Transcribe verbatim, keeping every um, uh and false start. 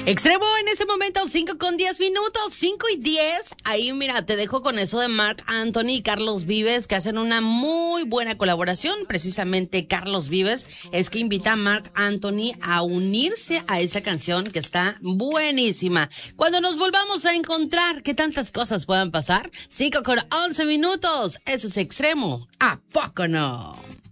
Extremo en ese momento, cinco con diez minutos, cinco y diez. Ahí, mira, te dejo con eso de Marc Anthony y Carlos Vives, que hacen una muy buena colaboración. Precisamente Carlos Vives es que invita a Marc Anthony a unirse a esa canción que está buenísima. Cuando nos volvamos a encontrar, ¿qué tantas cosas puedan pasar? cinco con once minutos. Eso es Extremo. ¿A poco no?